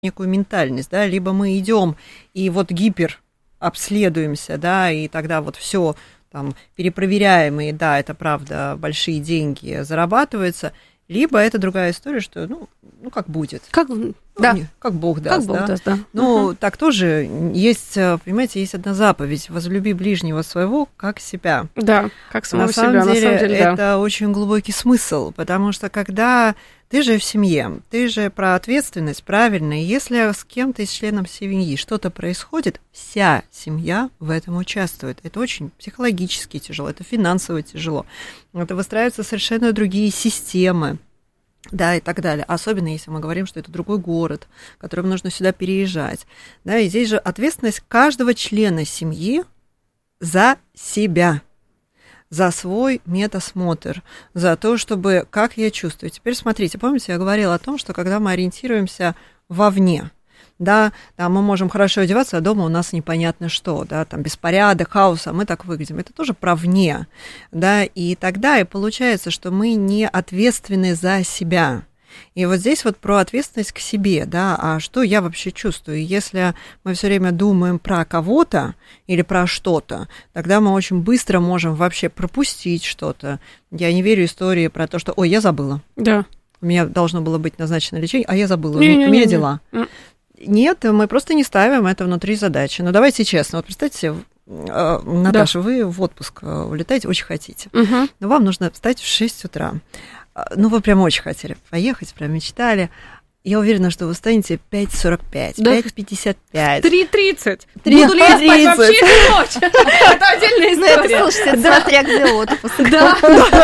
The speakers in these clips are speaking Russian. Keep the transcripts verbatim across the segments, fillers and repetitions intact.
некую ментальность, да, либо мы идем и вот гипер обследуемся, да, и тогда вот все там перепроверяем, и да, это правда, большие деньги зарабатываются, либо это другая история, что, ну, ну как будет. Как, ну, да. не, как Бог даст, как Бог да. даст, да. Ну, угу. так тоже есть, понимаете, есть одна заповедь: возлюби ближнего своего, как себя. Да, как самого на себя, самом деле, на самом деле, это да. очень глубокий смысл, потому что когда ты же в семье, ты же про ответственность, правильно, и если с кем-то из членов семьи что-то происходит, вся семья в этом участвует. Это очень психологически тяжело, это финансово тяжело, это выстраиваются совершенно другие системы, да, и так далее. Особенно если мы говорим, что это другой город, которым нужно сюда переезжать. Да, и здесь же ответственность каждого члена семьи за себя, за свой медосмотр, за то, чтобы, как я чувствую. Теперь смотрите, помните, я говорила о том, что когда мы ориентируемся вовне, да, там мы можем хорошо одеваться, а дома у нас непонятно что, да, там беспорядок, хаос, а мы так выглядим. Это тоже про вне, да, и тогда и получается, что мы не ответственны за себя. И вот здесь вот про ответственность к себе, да, а что я вообще чувствую? Если мы все время думаем про кого-то или про что-то, тогда мы очень быстро можем вообще пропустить что-то. Я не верю истории про то, что, ой, я забыла. Да. У меня должно было быть назначено лечение, а я забыла, не, не, у меня не, дела. Не. Нет, мы просто не ставим это внутри задачи. Но давайте честно, вот представьте, Наташа, да. Вы в отпуск улетаете, очень хотите, угу. но вам нужно встать в шесть утра. Ну, вы прям очень хотели поехать, прям мечтали. Я уверена, что вы встанете в пять сорок пять, да. пять пятьдесят пять. три тридцать. Буду ли я спать вообще всю ночь? Это отдельная история. Слушайте, смотря где отпуск. Да,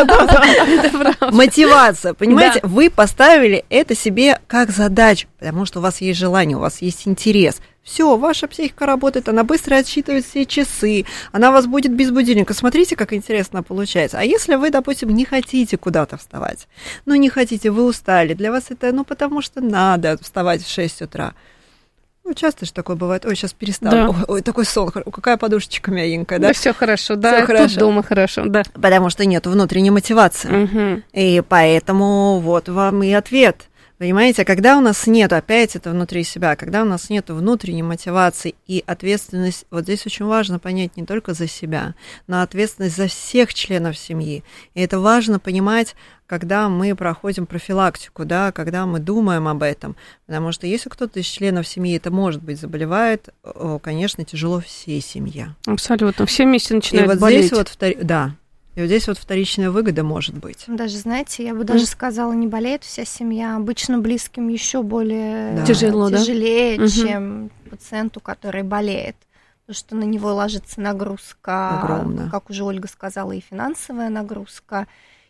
это правда. Мотивация, понимаете? Вы поставили это себе как задачу, потому что у вас есть желание, у вас есть интерес. Все, ваша психика работает, она быстро отсчитывает все часы, она вас будет без будильника. Смотрите, как интересно получается. А если вы, допустим, не хотите куда-то вставать, ну, не хотите, вы устали, для вас это, ну, потому что надо вставать в шесть утра. Ну, часто же такое бывает. Ой, сейчас перестану. Да. Ой, такой сон, какая подушечка мягенькая, да? Да, все хорошо, да, всё хорошо. Тут дома хорошо, да. Потому что нет внутренней мотивации. Угу. И поэтому вот вам и ответ. Понимаете, когда у нас нет, опять это внутри себя, когда у нас нет внутренней мотивации и ответственность, вот здесь очень важно понять не только за себя, но ответственность за всех членов семьи. И это важно понимать, когда мы проходим профилактику, да, когда мы думаем об этом. Потому что если кто-то из членов семьи, это может быть, заболевает, конечно, тяжело всей семье. Абсолютно. Все вместе начинают и вот болеть. Здесь вот втор... Да. И вот здесь вот вторичная выгода может быть. Даже, знаете, я бы даже mm. сказала, не болеет вся семья. Обычно близким еще более да. Тяжело, тяжелее, да? чем угу. пациенту, который болеет. Потому что на него ложится нагрузка, огромная. Как уже Ольга сказала, и финансовая нагрузка,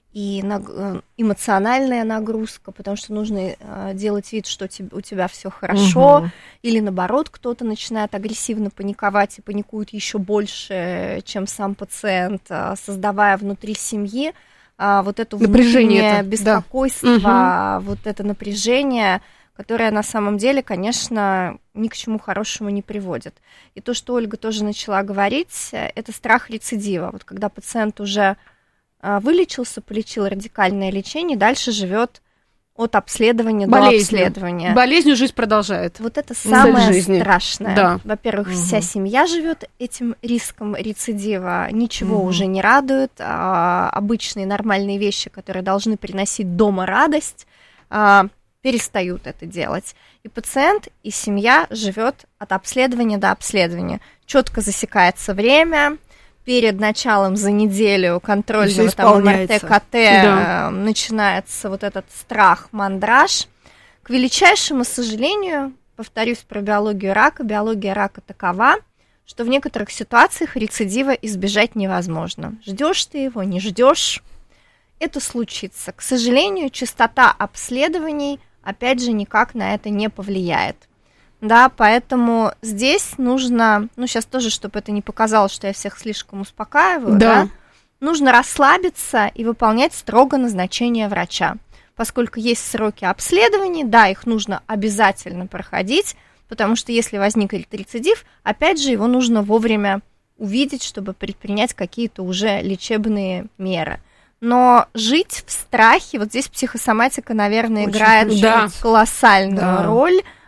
и эмоциональная нагрузка, потому что нужно делать вид, что у тебя все хорошо, угу. или наоборот, кто-то начинает агрессивно паниковать и паникует еще больше, чем сам пациент, создавая внутри семьи вот это внутреннее беспокойство, да. вот это напряжение, которое на самом деле, конечно, ни к чему хорошему не приводит. И то, что Ольга тоже начала говорить, это страх рецидива. Вот когда пациент уже вылечился, полечил радикальное лечение, дальше живет от обследования болезнью. до обследования. Болезнью жизнь продолжает. Вот это самое жизни. страшное. Да. Во-первых, угу. вся семья живет этим риском рецидива, ничего угу. уже не радует. А, обычные нормальные вещи, которые должны приносить дома радость, а, перестают это делать. И пациент, и семья живет от обследования до обследования. Четко засекается время. Перед началом за неделю контрольного там, эм эр тэ, ка тэ да. начинается вот этот страх, мандраж. К величайшему сожалению, повторюсь про биологию рака, биология рака такова, что в некоторых ситуациях рецидива избежать невозможно. Ждешь ты его, не ждешь, это случится. К сожалению, частота обследований, опять же, никак на это не повлияет. Да, поэтому здесь нужно, ну, сейчас тоже, чтобы это не показалось, что я всех слишком успокаиваю, да, да нужно расслабиться и выполнять строго назначение врача, поскольку есть сроки обследований, да, их нужно обязательно проходить, потому что если возникнет рецидив, опять же, его нужно вовремя увидеть, чтобы предпринять какие-то уже лечебные меры. Но жить в страхе, вот здесь психосоматика, наверное, очень играет да. колоссальную да. роль.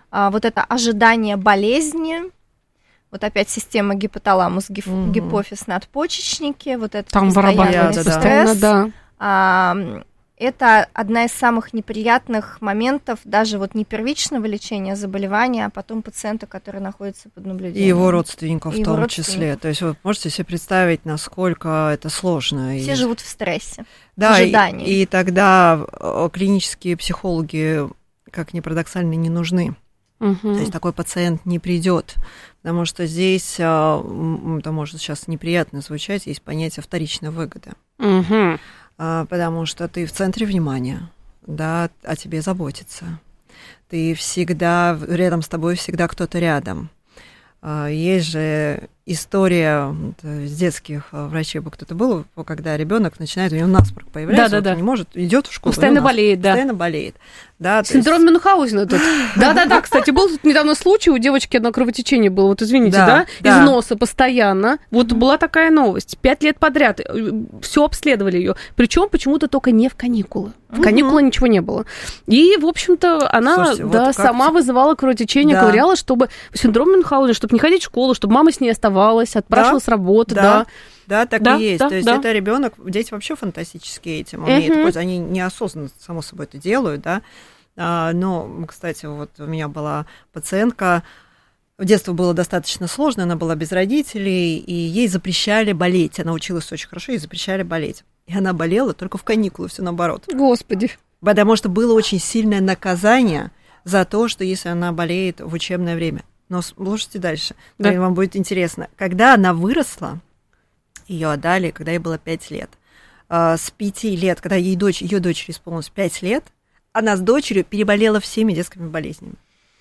а, вот это ожидание болезни, вот опять система гипоталамус, гиф, угу. гипофиз, надпочечники, вот это там постоянный да, стресс. Да. А, это одна из самых неприятных моментов даже вот не первичного лечения заболевания, а потом пациента, который находится под наблюдением. И его родственников И в том его числе. То есть вы можете себе представить, насколько это сложно. Все и... живут в стрессе, да, в ожидании. И, и тогда клинические психологи, как ни парадоксально, не нужны. Угу. То есть такой пациент не придет, потому что здесь, это может сейчас неприятно звучать, есть понятие вторичной выгоды. Угу. Потому что ты в центре внимания, да, о тебе заботятся. Ты всегда, рядом с тобой всегда кто-то рядом. Есть же история с детских врачей, бы кто-то был, когда ребенок начинает, у него насморк появляется, да, вот да, да. не может, идет в школу. Постоянно болеет, да. Постоянно болеет. Да, синдром есть... Мюнхгаузена тут. Да-да-да, кстати, был тут недавно случай, у девочки одно кровотечение было, вот извините, да, да, да? Из носа постоянно. Вот была такая новость. Пять лет подряд все обследовали ее. Причем почему-то только не в каникулы. В каникулы ничего не было. И, в общем-то, она Слушайте, да, вот сама как... вызывала кровотечение, да. ковыряла, чтобы синдром Мюнхгаузена, чтобы не ходить в школу, чтобы мама с ней оставалась, отпрашивала да. с работы, да. да. Да, так да, и есть. да, То есть да. это ребенок, дети вообще фантастически этим умеют. Uh-huh. Хоть они неосознанно, само собой, это делают, да. А, но, кстати, вот у меня была пациентка, в детстве было достаточно сложно, она была без родителей, и ей запрещали болеть. Она училась очень хорошо, ей запрещали болеть. И она болела только в каникулы, все наоборот. Господи. Потому что было очень сильное наказание за то, что если она болеет в учебное время. Но слушайте дальше, да. Вам будет интересно. Когда она выросла, ее отдали, когда ей было пять лет. С пяти лет, когда ей дочь, ее дочери исполнилось пять лет, она с дочерью переболела всеми детскими болезнями.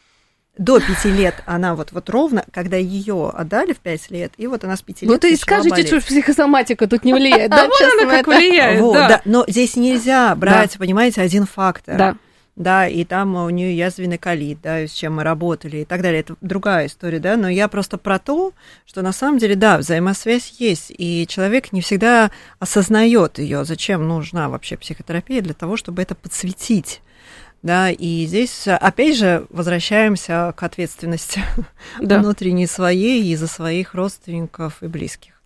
До пяти лет она вот, вот ровно, когда ее отдали в пять лет, и вот она с пяти лет вот и скажите, болеть. что психосоматика тут не влияет. Да вот она как влияет, вот, да. да. Но здесь нельзя брать, да. понимаете, один фактор. Да. Да, и там у нее язвенный колит, да, с чем мы работали и так далее. Это другая история, да, но я просто про то, что на самом деле, да, взаимосвязь есть, и человек не всегда осознает ее, зачем нужна вообще психотерапия, для того, чтобы это подсветить. Да, и здесь, опять же, возвращаемся к ответственности да. внутренней своей и за своих родственников и близких.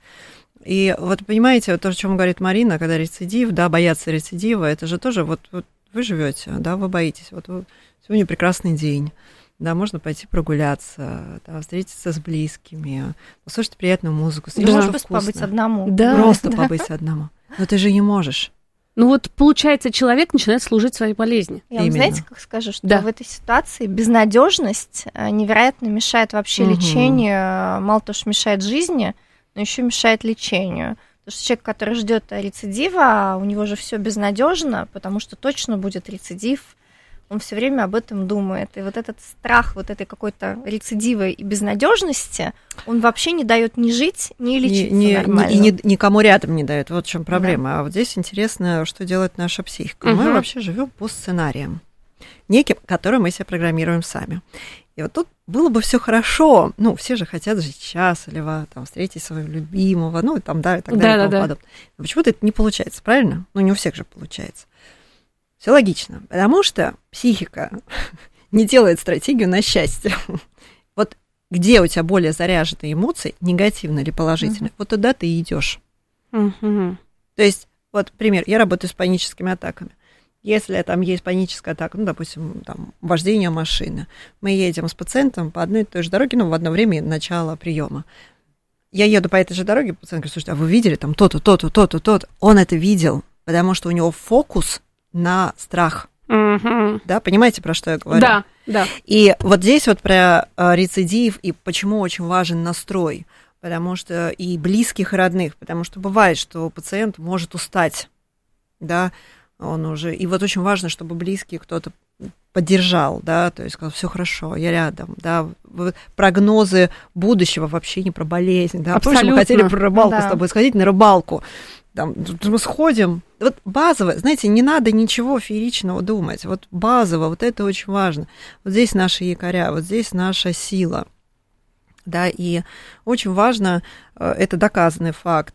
И вот, понимаете, вот то, о чем говорит Марина, когда рецидив, да, бояться рецидива, это же тоже вот, вот вы живете, да, вы боитесь. Вот, вот сегодня прекрасный день, да, можно пойти прогуляться, да, встретиться с близкими, послушать приятную музыку, съесть да. что-то вкусное. Побыть одному. Да, просто да. побыть одному. Но ты же не можешь. Ну вот, получается, человек начинает служить своей болезни. Я вам, знаете, как скажу, что да. в этой ситуации безнадежность невероятно мешает вообще угу. лечению, мало того, что мешает жизни, но еще мешает лечению. Потому что человек, который ждет рецидива, у него же все безнадежно, потому что точно будет рецидив. Он все время об этом думает. И вот этот страх вот этой какой-то рецидива и безнадежности, он вообще не дает ни жить, ни лечиться не, нормально. И ни, никому рядом не дает. Вот в чем проблема. Да. А вот здесь интересно, что делает наша психика. Угу. Мы вообще живем по сценариям, неким, которые мы себе программируем сами. И вот тут было бы все хорошо. Ну, все же хотят жить счастливо, там, встретить своего любимого, ну, и там, да, и так далее, да, и тому да, подобное. Но почему-то это не получается, правильно? Ну, не у всех же получается. Все логично, потому что психика не делает стратегию на счастье. Вот где у тебя более заряженные эмоции, негативные или положительные, uh-huh. вот туда ты и идешь. Uh-huh. То есть, вот пример, я работаю с паническими атаками. Если там есть паническая атака, ну, допустим, там, вождение машины, мы едем с пациентом по одной и той же дороге, ну, в одно время начала приема. Я еду по этой же дороге, пациент говорит, слушайте, а вы видели там то-то, то-то, то-то, то-то? Он это видел, потому что у него фокус на страх. Mm-hmm. Да, понимаете, про что я говорю? Да, да. И вот здесь вот про рецидив и почему очень важен настрой, потому что и близких, и родных, потому что бывает, что пациент может устать, да, он уже, и вот очень важно, чтобы близкий кто-то поддержал, да, то есть сказал, все хорошо, я рядом, да, прогнозы будущего вообще не про болезнь, да, абсолютно. Помнишь, мы хотели про рыбалку да. с тобой сходить на рыбалку, там, мы сходим, вот базово, знаете, не надо ничего фееричного думать, вот базово, вот это очень важно, вот здесь наши якоря, вот здесь наша сила. Да, и очень важно, это доказанный факт,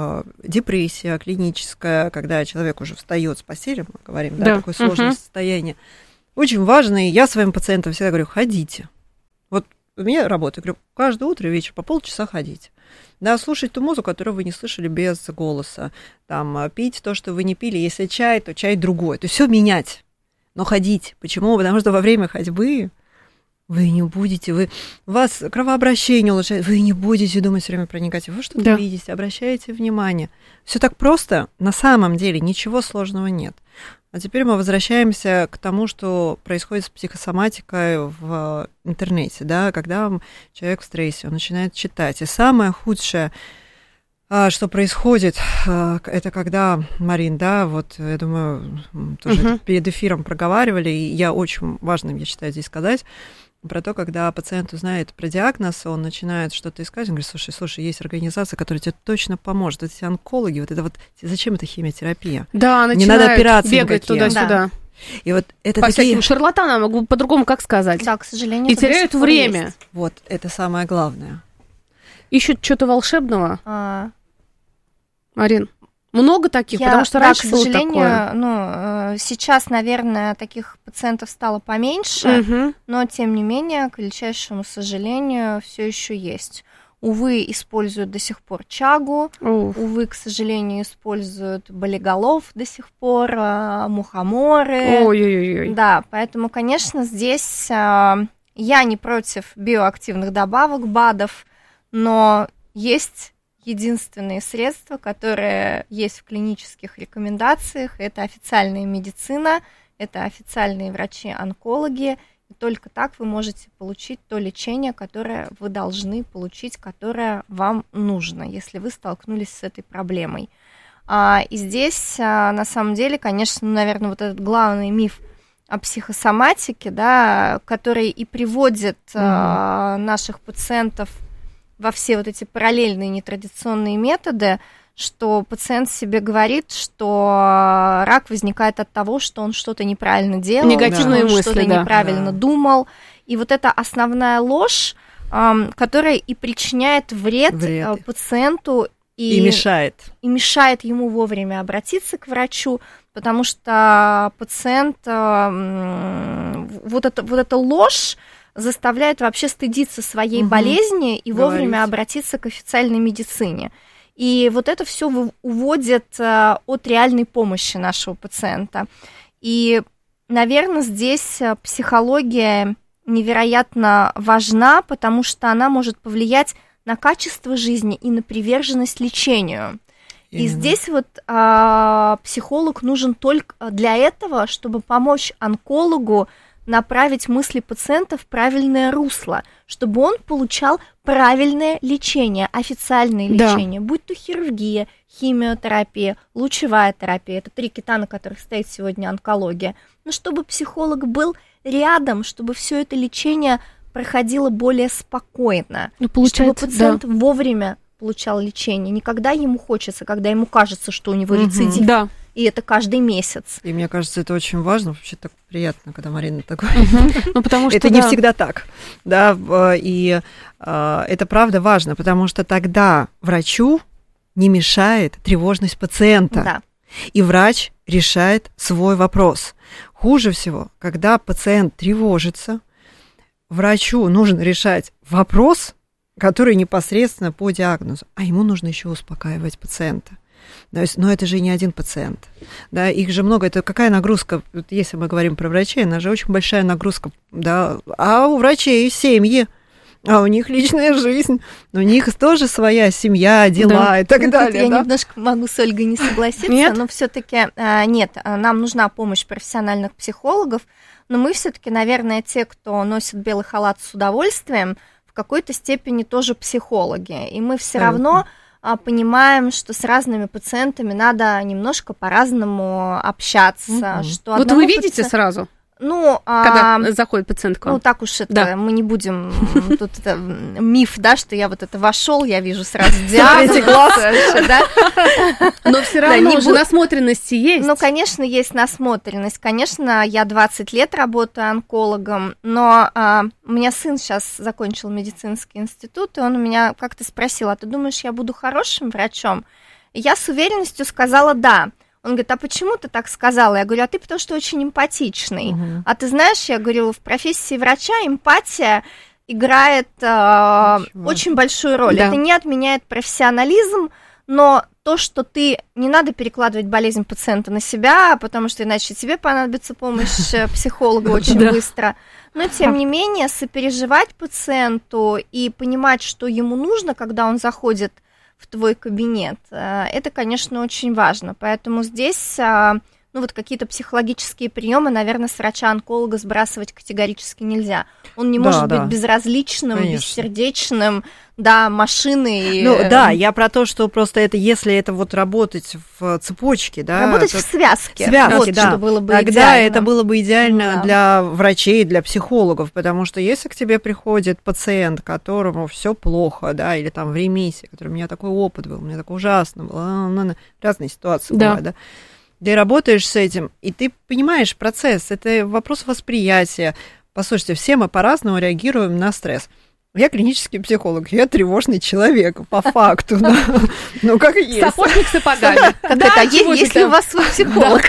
депрессия клиническая, когда человек уже встает с постели, мы говорим, да, да. такое сложное uh-huh. состояние, очень важно, и я своим пациентам всегда говорю, ходите. Вот у меня работа, говорю, каждое утро и вечер по полчаса ходите. Да, слушать ту музыку, которую вы не слышали без голоса. Там, пить то, что вы не пили. Если чай, то чай другой. То есть все менять. Но ходить. Почему? Потому что во время ходьбы вы не будете, вы, у вас кровообращение улучшается, вы не будете думать все время про негатив. Вы что-то да. видите, обращаете внимание. Все так просто. На самом деле ничего сложного нет. А теперь мы возвращаемся к тому, что происходит с психосоматикой в интернете, да, когда человек в стрессе, он начинает читать. И самое худшее, что происходит, это когда, Марин, да, вот, я думаю, тоже uh-huh. перед эфиром проговаривали, и я очень важным, я считаю, здесь сказать, про то, когда пациент узнает про диагноз, он начинает что-то искать, он говорит, слушай, слушай, есть организация, которая тебе точно поможет. Вот эти онкологи, вот это вот, зачем это химиотерапия? Да, начинают не надо операции бегать никакие. туда-сюда. Да. И вот это по такие... всяким шарлатанам, могу по-другому как сказать. Да, к сожалению. И теряют время. Есть. Вот, это самое главное. Ищут что-то волшебного. А... Марин, много таких, Я, потому что да, раньше к было сожалению, такое. Ну, сейчас, наверное, таких пациентов стало поменьше, угу. но, тем не менее, к величайшему сожалению, все еще есть. Увы, используют до сих пор чагу, Уф. увы, к сожалению, используют болиголов до сих пор, мухоморы. Ой-ой-ой. Да, поэтому, конечно, здесь я не против биоактивных добавок, БАДов, но есть... Единственные средства, которые есть в клинических рекомендациях, это официальная медицина, это официальные врачи-онкологи, и только так вы можете получить то лечение, которое вы должны получить, которое вам нужно, если вы столкнулись с этой проблемой. И здесь, на самом деле, конечно, наверное, вот этот главный миф о психосоматике, да, который и приводит mm-hmm. наших пациентов во все вот эти параллельные нетрадиционные методы, что пациент себе говорит, что рак возникает от того, что он что-то неправильно делал, негативные что он мысли, что-то да. неправильно да. думал. И вот это основная ложь, которая и причиняет вред, вред. пациенту и, и мешает. И мешает ему вовремя обратиться к врачу, потому что пациент, вот, это, вот эта ложь, заставляет вообще стыдиться своей угу. болезни и Говорить. вовремя обратиться к официальной медицине. И вот это все уводит от реальной помощи нашего пациента. И, наверное, здесь психология невероятно важна, потому что она может повлиять на качество жизни и на приверженность лечению. Именно. И здесь вот а, психолог нужен только для этого, чтобы помочь онкологу направить мысли пациента в правильное русло, чтобы он получал правильное лечение, официальное лечение, да. будь то хирургия, химиотерапия, лучевая терапия, это три кита, на которых стоит сегодня онкология, но чтобы психолог был рядом, чтобы все это лечение проходило более спокойно, ну, получается, чтобы пациент да. вовремя получал лечение, не когда ему хочется, когда ему кажется, что у него рецидив. Да. И это каждый месяц. И мне кажется, это очень важно. Вообще так приятно, когда Марина так говорит. Ну, потому что это не всегда так. Да, и это правда важно, потому что тогда врачу не мешает тревожность пациента. Да. И врач решает свой вопрос. Хуже всего, когда пациент тревожится, врачу нужно решать вопрос, который непосредственно по диагнозу, а ему нужно еще успокаивать пациента. Но это же не один пациент, да, их же много, это какая нагрузка, если мы говорим про врачей, она же очень большая нагрузка, да, а у врачей семьи, а у них личная жизнь, у них тоже своя семья, дела да. и так ну, далее. Я да? немножко могу с Ольгой не согласиться, нет? но все-таки нет, нам нужна помощь профессиональных психологов, но мы все-таки, наверное, те, кто носит белый халат с удовольствием, в какой-то степени тоже психологи, и мы все равно понимаем, что с разными пациентами надо немножко по-разному общаться. Mm-hmm. Что вот вы видите паци... сразу? Ну, когда а... заходит пациент к вам? Ну, так уж это, да. мы не будем, тут это миф, да, что я вот это вошел, я вижу сразу диагноз, да. Но все равно же насмотренность есть. Ну, конечно, есть насмотренность. Конечно, я двадцать лет работаю онкологом, но у меня сын сейчас закончил медицинский институт, и он у меня как-то спросил, а ты думаешь, я буду хорошим врачом? И я с уверенностью сказала «да». Он говорит, а почему ты так сказала? Я говорю, а ты потому что очень эмпатичный. Угу. А ты знаешь, я говорю, в профессии врача эмпатия играет э, очень большую роль. Да. Это не отменяет профессионализм, но то, что ты не надо перекладывать болезнь пациента на себя, потому что иначе тебе понадобится помощь психолога очень быстро. Но, тем не менее, сопереживать пациенту и понимать, что ему нужно, когда он заходит в твой кабинет, это, конечно, очень важно. Поэтому здесь, ну, вот какие-то психологические приемы, наверное, с врача-онколога сбрасывать категорически нельзя. Он не Да, может да. быть безразличным, Конечно. бессердечным, да, машиной. Ну да, я про то, что просто это, если это вот работать в цепочке, да. Работать то... в связке. Связки, вот, да. что было бы Тогда идеально. это было бы идеально Да. для врачей, для психологов, потому что если к тебе приходит пациент, которому все плохо, да, или там в ремиссии, который у меня такой опыт был, у меня такой ужасный был, разные ситуации Да. бывают, да. Ты работаешь с этим, и ты понимаешь процесс, это вопрос восприятия. Послушайте, все мы по-разному реагируем на стресс. Я клинический психолог, я тревожный человек, по факту, да. Ну, как и есть. Сапожник с сапогами. Как это, есть, если у вас свой психолог?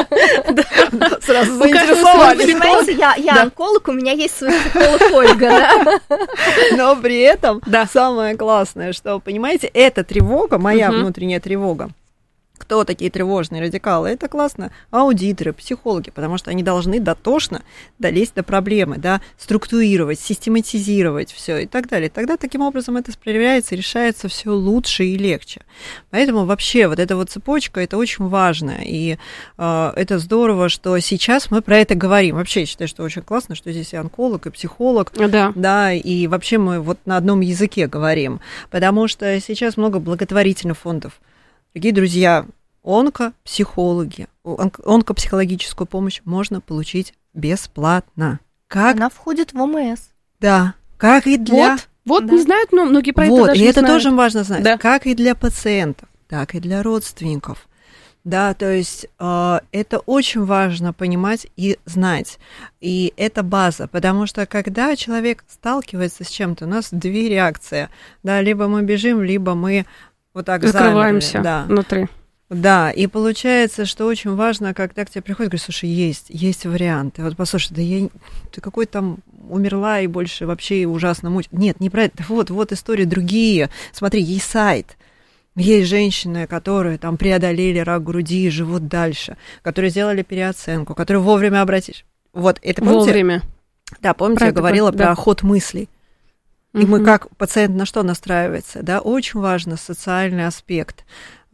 Сразу Вы заинтересовались. понимаете, я, я онколог, у меня есть свой психолог Ольга, да? Но при этом Да. самое классное, что, понимаете, эта тревога, моя Мгм. внутренняя тревога, кто такие тревожные радикалы? Это классно. Аудиторы, психологи, потому что они должны дотошно долезть до проблемы, да, структурировать, систематизировать все и так далее. Тогда таким образом это проявляется и решается все лучше и легче. Поэтому вообще вот эта вот цепочка, это очень важно. И э, это здорово, что сейчас мы про это говорим. Вообще, я считаю, что очень классно, что здесь и онколог, и психолог, Да. да, и вообще мы вот на одном языке говорим, потому что сейчас много благотворительных фондов. Дорогие друзья, онкопсихологи, онк- онкопсихологическую помощь можно получить бесплатно. Как? Она входит в ОМС. Да, как и для... Вот, вот Да. не знают, но многие про это Вот, даже и не это знают. тоже важно знать. Да. Как и для пациентов, так и для родственников. Да, то есть э, это очень важно понимать и знать. И это база, потому что когда человек сталкивается с чем-то, у нас две реакции. Да, либо мы бежим, либо мы вот так Закрываемся замерли. Да. внутри. Да, и получается, что очень важно, когда к тебе приходит, говорит, слушай, есть, есть варианты. Вот послушай, да я, ты какой там умерла и больше вообще ужасно мучить. Нет, не про это. Вот, вот истории другие. Смотри, есть сайт. Есть женщины, которые там преодолели рак груди и живут дальше, которые сделали переоценку, которые вовремя обратились. Вот, это помните? Вовремя. Да, помните, Про я это, говорила да. про ход мыслей. И мы как пациент на что настраивается, да, очень важно социальный аспект.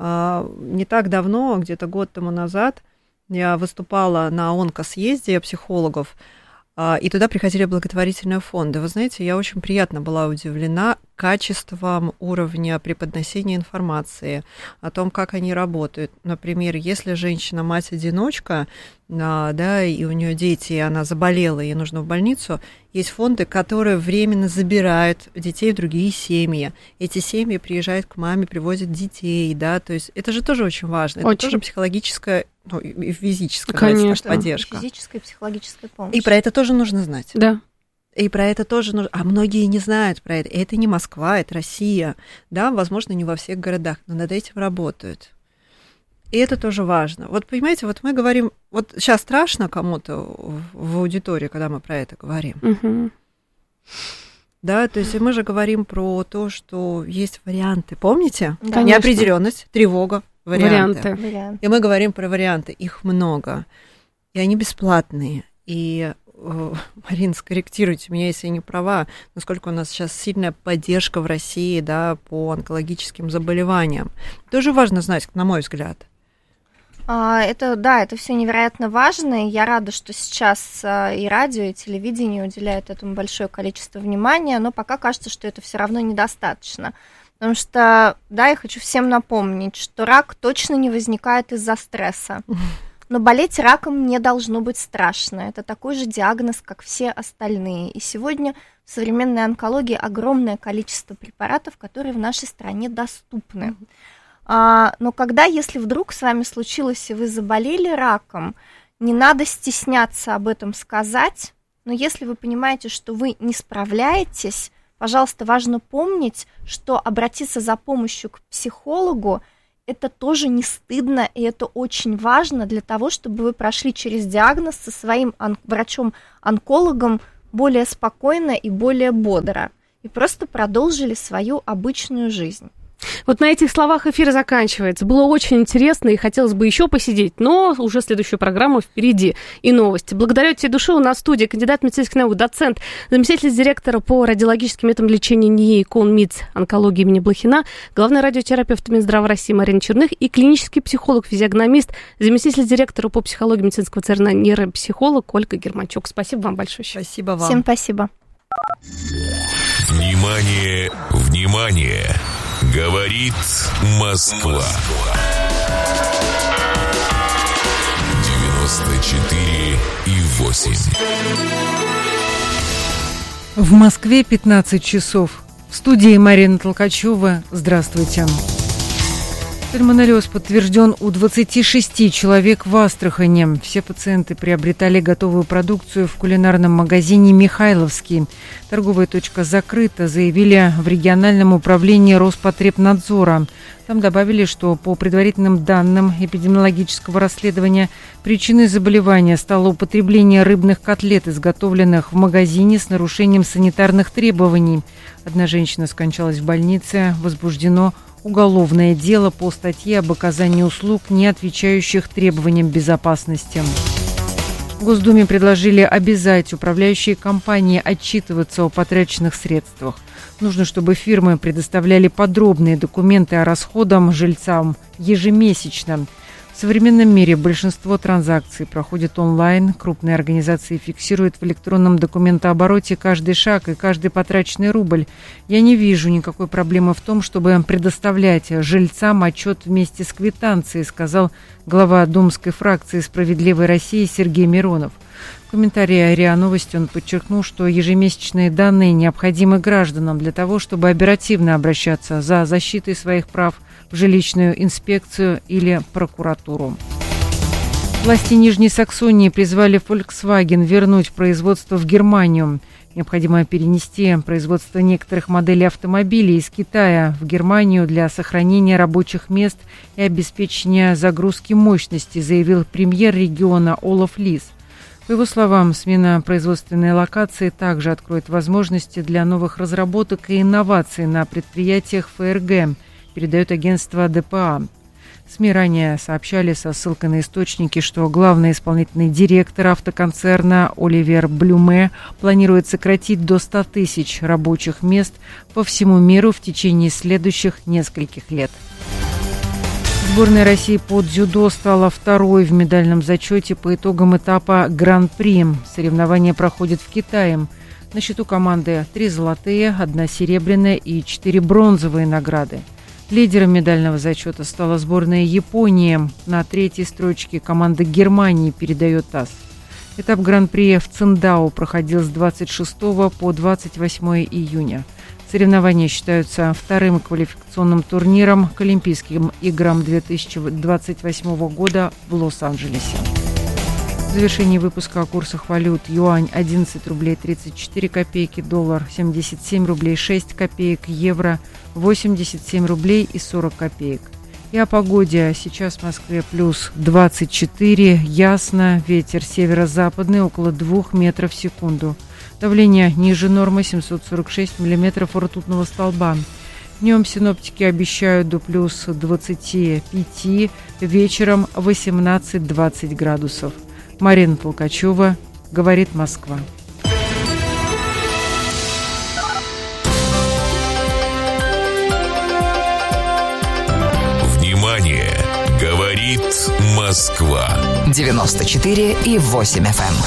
Не так давно, где-то год тому назад, я выступала на онкосъезде психологов, и туда приходили благотворительные фонды. Вы знаете, я очень приятно была удивлена качеством уровня преподносения информации, о том, как они работают. Например, если женщина мать-одиночка, да, и у нее дети, и она заболела, ей нужно в больницу, есть фонды, которые временно забирают детей в другие семьи. Эти семьи приезжают к маме, привозят детей, да, то есть это же тоже очень важно. Это Очень. тоже психологическая, ну, и физическая Конечно. поддержка. Физическая и психологическая помощь. И про это тоже нужно знать. Да. И про это тоже нужно... А многие не знают про это. И это не Москва, это Россия. Да, возможно, не во всех городах, но над этим работают. И это тоже важно. Вот понимаете, вот мы говорим... Вот сейчас страшно кому-то в, в аудитории, когда мы про это говорим. Угу. Да, то есть мы же говорим про то, что есть варианты. Помните? Да. Неопределенность, тревога, варианты. Варианты. Вариант. И мы говорим про варианты. Их много. И они бесплатные. И... Марина, скорректируйте меня, если я не права, насколько у нас сейчас сильная поддержка в России, да, по онкологическим заболеваниям. Тоже важно знать, на мой взгляд. А, это, да, это все невероятно важно, и я рада, что сейчас а, и радио, и телевидение уделяют этому большое количество внимания, но пока кажется, что это все равно недостаточно. Потому что, да, я хочу всем напомнить, что рак точно не возникает из-за стресса. Но болеть раком не должно быть страшно. Это такой же диагноз, как все остальные. И сегодня в современной онкологии огромное количество препаратов, которые в нашей стране доступны. А, но когда, если вдруг с вами случилось, и вы заболели раком, не надо стесняться об этом сказать. Но если вы понимаете, что вы не справляетесь, пожалуйста, важно помнить, что обратиться за помощью к психологу – это тоже не стыдно, и это очень важно для того, чтобы вы прошли через диагноз со своим он- врачом-онкологом более спокойно и более бодро, и просто продолжили свою обычную жизнь. Вот на этих словах эфир заканчивается. Было очень интересно, и хотелось бы еще посидеть, но уже следующую программу впереди и новости. Благодарю от всей души. У нас в студии кандидат медицинских наук, доцент, заместитель директора по радиологическим методам лечения НИИ КОН-МИДС онкологии имени Блохина, главный радиотерапевт Минздрава России Марина Черных и клинический психолог, физиогномист, заместитель директора по психологии медицинского центра нейропсихолог Ольга Германчук. Спасибо вам большое. Спасибо вам. Всем спасибо. Внимание, внимание! Говорит Москва. девяносто четыре и восемь. В Москве пятнадцать часов. В студии Марина Толкачева. Здравствуйте. Сальмонеллез подтвержден у двадцати шести человек в Астрахани. Все пациенты приобретали готовую продукцию в кулинарном магазине «Михайловский». Торговая точка закрыта, заявили в региональном управлении Роспотребнадзора. Там добавили, что по предварительным данным эпидемиологического расследования причиной заболевания стало употребление рыбных котлет, изготовленных в магазине с нарушением санитарных требований. Одна женщина скончалась в больнице, возбуждено уголовное дело по статье об оказании услуг, не отвечающих требованиям безопасности. В Госдуме предложили обязать управляющие компании отчитываться о потраченных средствах. Нужно, чтобы фирмы предоставляли подробные документы о расходах жильцам ежемесячно. В современном мире большинство транзакций проходит онлайн. Крупные организации фиксируют в электронном документообороте каждый шаг и каждый потраченный рубль. Я не вижу никакой проблемы в том, чтобы предоставлять жильцам отчет вместе с квитанцией, сказал глава думской фракции «Справедливой России» Сергей Миронов. В комментарии РИА Новости он подчеркнул, что ежемесячные данные необходимы гражданам для того, чтобы оперативно обращаться за защитой своих прав в жилищную инспекцию или прокуратуру. Власти Нижней Саксонии призвали Volkswagen вернуть производство в Германию. Необходимо перенести производство некоторых моделей автомобилей из Китая в Германию для сохранения рабочих мест и обеспечения загрузки мощности, заявил премьер региона Олаф Лис. По его словам, смена производственной локации также откроет возможности для новых разработок и инноваций на предприятиях ФРГ, передает агентство ДПА. СМИ ранее сообщали со ссылкой на источники, что главный исполнительный директор автоконцерна Оливер Блюме планирует сократить до ста тысяч рабочих мест по всему миру в течение следующих нескольких лет. Сборная России по дзюдо стала второй в медальном зачете по итогам этапа Гран-при. Соревнования проходят в Китае. На счету команды три золотые, одна серебряная и четыре бронзовые награды. Лидером медального зачета стала сборная Японии. На третьей строчке команда Германии, передает ТАСС. Этап Гран-при в Циндао проходил с двадцать шестого по двадцать восьмое июня. Соревнования считаются вторым квалификационным турниром к Олимпийским играм две тысячи двадцать восьмого года в Лос-Анджелесе. В завершении выпуска о курсах валют: юань одиннадцать рублей тридцать четыре копейки, доллар семьдесят семь рублей шесть копеек, евро восемьдесят семь рублей и сорок копеек. И о погоде. Сейчас в Москве плюс двадцать четыре, ясно, ветер северо-западный около двух метров в секунду. Давление ниже нормы семьсот сорок шесть миллиметров ртутного столба. Днем синоптики обещают до плюс двадцати пяти, вечером восемнадцать-двадцать градусов. Марина Толкачева, говорит Москва. Внимание! Говорит Москва. девяносто четыре и восемь эф эм.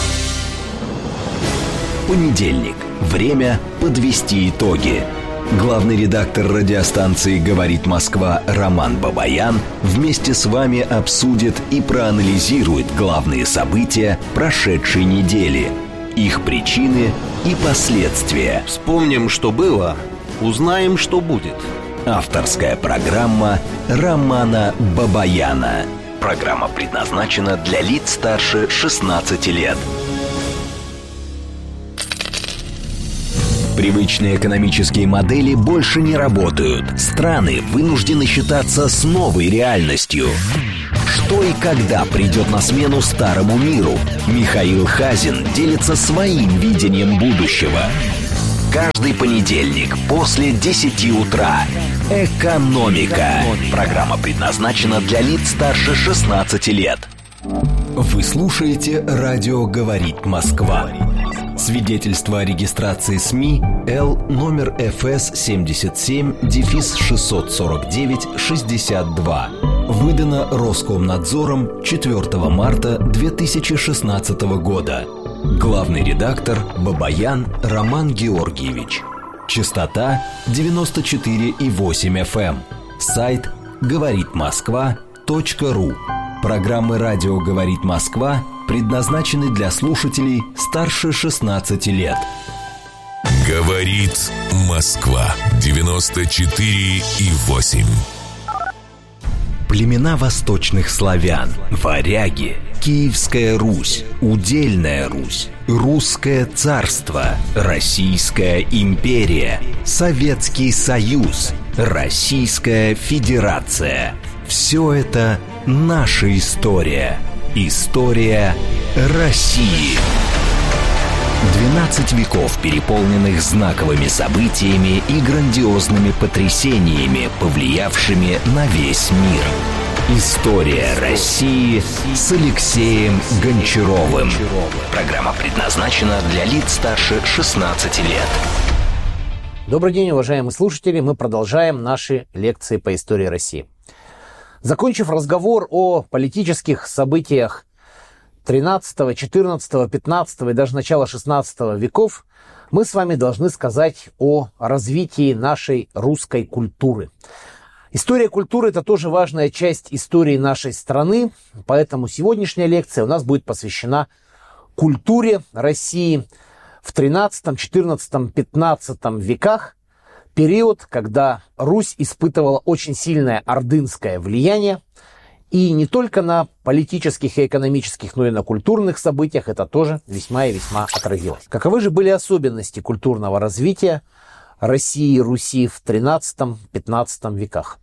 Понедельник. Время подвести итоги. Главный редактор радиостанции «Говорит Москва» Роман Бабаян вместе с вами обсудит и проанализирует главные события прошедшей недели, их причины и последствия. Вспомним, что было, узнаем, что будет. Авторская программа Романа Бабаяна. Программа предназначена для лиц старше шестнадцати лет. Привычные экономические модели больше не работают. Страны вынуждены считаться с новой реальностью. Что и когда придет на смену старому миру? Михаил Хазин делится своим видением будущего. Каждый понедельник после десяти утра. «Экономика». Программа предназначена для лиц старше шестнадцати лет. Вы слушаете «Радио говорит Москва». Свидетельство о регистрации СМИ Л номер эф эс семьдесят семь шестьсот сорок девять шестьдесят два. Выдано Роскомнадзором четвёртого марта две тысячи шестнадцатого года. Главный редактор Бабаян Роман Георгиевич. Частота девяносто четыре и восемь эф эм. Сайт говорит москва точка ру. Программы «Радио говорит Москва» предназначены для слушателей старше шестнадцати лет. Говорит Москва. девяносто четыре и восемь. Племена восточных славян, варяги, Киевская Русь, Удельная Русь, Русское царство, Российская империя, Советский Союз, Российская Федерация. Все это наша история. История России. двенадцать веков, переполненных знаковыми событиями и грандиозными потрясениями, повлиявшими на весь мир. История России с Алексеем Гончаровым. Программа предназначена для лиц старше шестнадцати лет. Добрый день, уважаемые слушатели. Мы продолжаем наши лекции по истории России. Закончив разговор о политических событиях тринадцатого, четырнадцатого, пятнадцатого и даже начала шестнадцатого веков, мы с вами должны сказать о развитии нашей русской культуры. История культуры – это тоже важная часть истории нашей страны, поэтому сегодняшняя лекция у нас будет посвящена культуре России в тринадцатом, четырнадцатом, пятнадцатом веках, период, когда Русь испытывала очень сильное ордынское влияние, и не только на политических и экономических, но и на культурных событиях это тоже весьма и весьма отразилось. Каковы же были особенности культурного развития России и Руси в тринадцатом-пятнадцатом веках?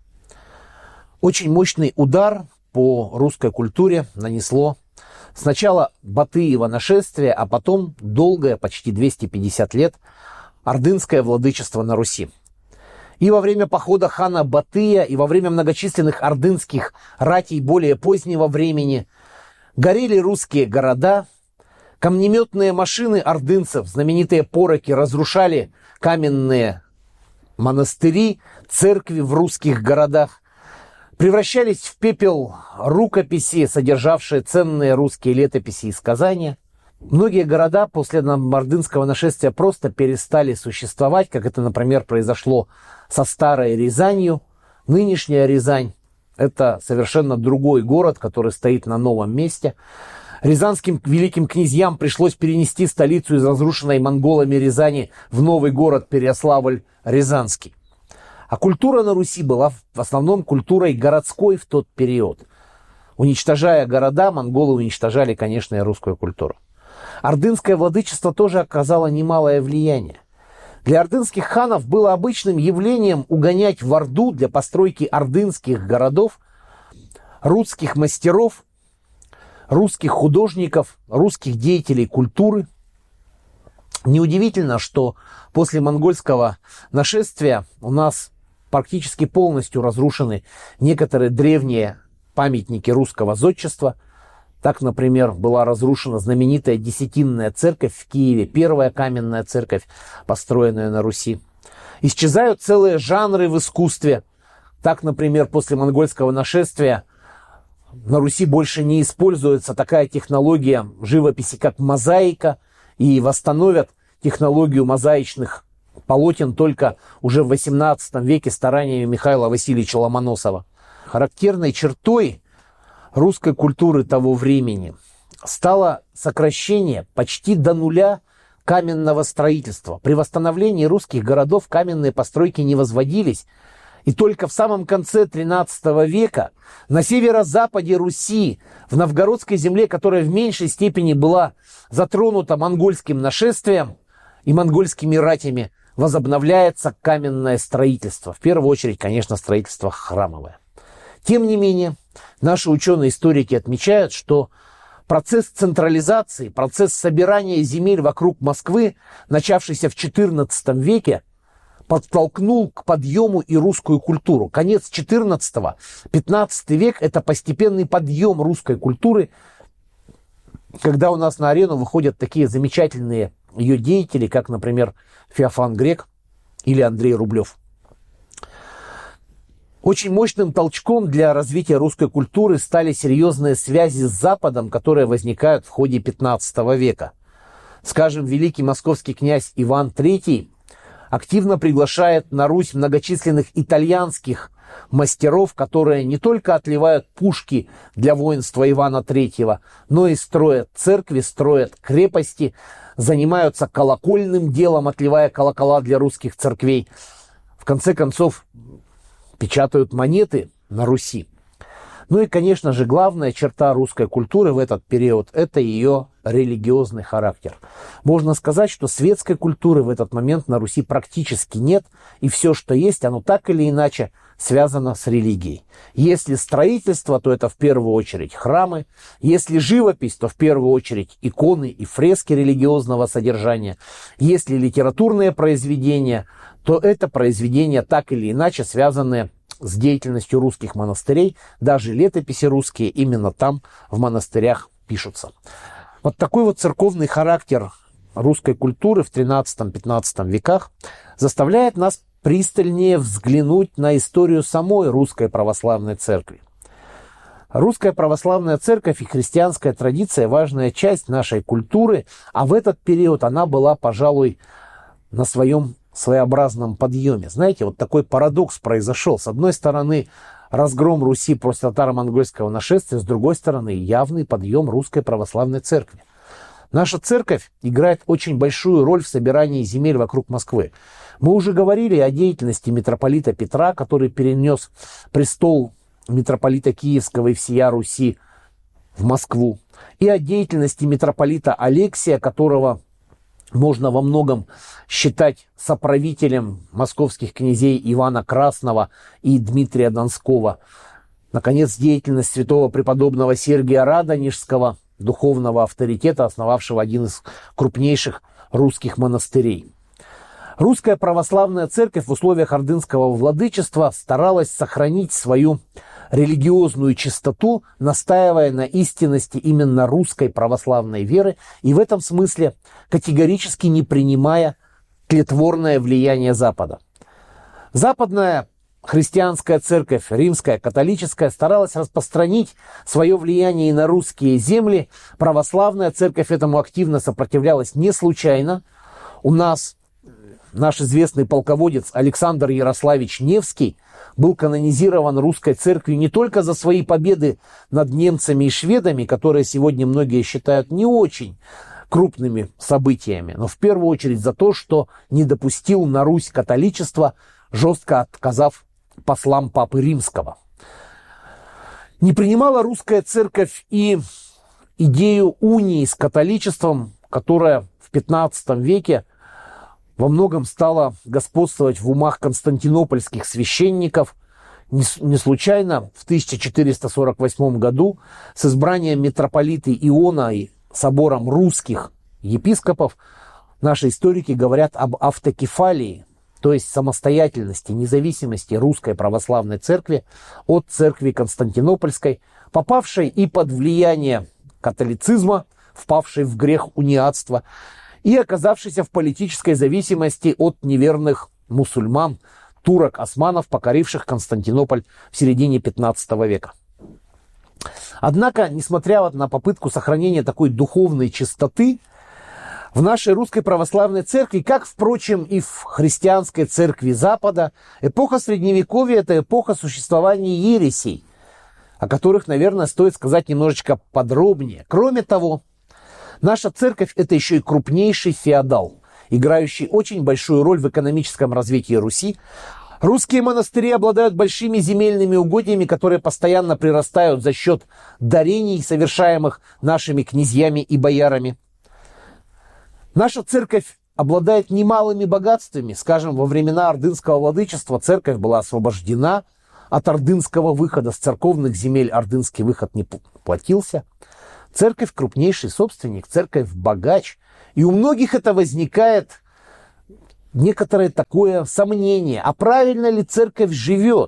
Очень мощный удар по русской культуре нанесло сначала Батыево нашествие, а потом долгое, почти двести пятьдесят лет, ордынское владычество на Руси. И во время похода хана Батыя, и во время многочисленных ордынских ратей более позднего времени горели русские города, камнеметные машины ордынцев, знаменитые пороки, разрушали каменные монастыри, церкви в русских городах, превращались в пепел рукописи, содержавшие ценные русские летописи и сказания. Многие города после ордынского нашествия просто перестали существовать, как это, например, произошло со Старой Рязанью. Нынешняя Рязань – это совершенно другой город, который стоит на новом месте. Рязанским великим князьям пришлось перенести столицу из разрушенной монголами Рязани в новый город Переяславль-Рязанский. А культура на Руси была в основном культурой городской в тот период. Уничтожая города, монголы уничтожали, конечно, и русскую культуру. Ордынское владычество тоже оказало немалое влияние. Для ордынских ханов было обычным явлением угонять в Орду для постройки ордынских городов русских мастеров, русских художников, русских деятелей культуры. Неудивительно, что после монгольского нашествия у нас практически полностью разрушены некоторые древние памятники русского зодчества. Так, например, была разрушена знаменитая Десятинная церковь в Киеве, первая каменная церковь, построенная на Руси. Исчезают целые жанры в искусстве. Так, например, после монгольского нашествия на Руси больше не используется такая технология живописи, как мозаика, и восстановят технологию мозаичных полотен только уже в восемнадцатом веке стараниями Михаила Васильевича Ломоносова. Характерной чертой русской культуры того времени стало сокращение почти до нуля каменного строительства. При восстановлении русских городов каменные постройки не возводились, и только в самом конце тринадцатого века на северо-западе Руси, в новгородской земле, которая в меньшей степени была затронута монгольским нашествием и монгольскими ратями, возобновляется каменное строительство. В первую очередь, конечно, строительство храмовое. Тем не менее, наши ученые-историки отмечают, что процесс централизации, процесс собирания земель вокруг Москвы, начавшийся в четырнадцатом веке, подтолкнул к подъему и русскую культуру. Конец четырнадцатого, пятнадцатый век – это постепенный подъем русской культуры, когда у нас на арену выходят такие замечательные ее деятели, как, например, Феофан Грек или Андрей Рублев. Очень мощным толчком для развития русской культуры стали серьезные связи с Западом, которые возникают в ходе пятнадцатого века. Скажем, великий московский князь Иван Третий активно приглашает на Русь многочисленных итальянских мастеров, которые не только отливают пушки для воинства Ивана Третьего, но и строят церкви, строят крепости, занимаются колокольным делом, отливая колокола для русских церквей. В конце концов, печатают монеты на Руси. Ну и, конечно же, главная черта русской культуры в этот период – это ее религиозный характер. Можно сказать, что светской культуры в этот момент на Руси практически нет, и все, что есть, оно так или иначе связано с религией. Если строительство, то это в первую очередь храмы. Если живопись, то в первую очередь иконы и фрески религиозного содержания. Если литературные произведения, то это произведения так или иначе связанные с деятельностью русских монастырей. Даже летописи русские именно там, в монастырях, пишутся. Вот такой вот церковный характер русской культуры в тринадцатом-пятнадцатом веках заставляет нас пристальнее взглянуть на историю самой Русской Православной Церкви. Русская Православная Церковь и христианская традиция – важная часть нашей культуры, а в этот период она была, пожалуй, на своем своеобразном подъеме. Знаете, вот такой парадокс произошел. С одной стороны, разгром Руси после татаро-монгольского нашествия, с другой стороны, явный подъем Русской Православной Церкви. Наша церковь играет очень большую роль в собирании земель вокруг Москвы. Мы уже говорили о деятельности митрополита Петра, который перенес престол митрополита Киевского и всея Руси в Москву, и о деятельности митрополита Алексия, которого можно во многом считать соправителем московских князей Ивана Красного и Дмитрия Донского. Наконец, деятельность святого преподобного Сергия Радонежского, духовного авторитета, основавшего один из крупнейших русских монастырей. Русская православная церковь в условиях ордынского владычества старалась сохранить свою религиозную чистоту, настаивая на истинности именно русской православной веры и в этом смысле категорически не принимая тлетворное влияние Запада. Западная христианская церковь, римская, католическая, старалась распространить свое влияние и на русские земли. Православная церковь этому активно сопротивлялась не случайно. У нас наш известный полководец Александр Ярославич Невский был канонизирован русской церковью не только за свои победы над немцами и шведами, которые сегодня многие считают не очень крупными событиями, но в первую очередь за то, что не допустил на Русь католичества, жестко отказав послам Папы Римского. Не принимала русская церковь и идею унии с католичеством, которая в пятнадцатом веке во многом стала господствовать в умах константинопольских священников. Не случайно в тысяча четыреста сорок восьмом году с избранием митрополита Иона и собором русских епископов наши историки говорят об автокефалии, то есть самостоятельности, независимости русской православной церкви от церкви Константинопольской, попавшей и под влияние католицизма, впавшей в грех униатства, и оказавшийся в политической зависимости от неверных мусульман, турок, османов, покоривших Константинополь в середине пятнадцатого века. Однако, несмотря на попытку сохранения такой духовной чистоты, в нашей русской православной церкви, как, впрочем, и в христианской церкви Запада, эпоха Средневековья – это эпоха существования ересей, о которых, наверное, стоит сказать немножечко подробнее. Кроме того, наша церковь – это еще и крупнейший феодал, играющий очень большую роль в экономическом развитии Руси. Русские монастыри обладают большими земельными угодьями, которые постоянно прирастают за счет дарений, совершаемых нашими князьями и боярами. Наша церковь обладает немалыми богатствами. Скажем, во времена ордынского владычества церковь была освобождена от ордынского выхода. С церковных земель ордынский выход не платился. Церковь крупнейший собственник, церковь богач. И у многих это возникает некоторое такое сомнение, а правильно ли церковь живет?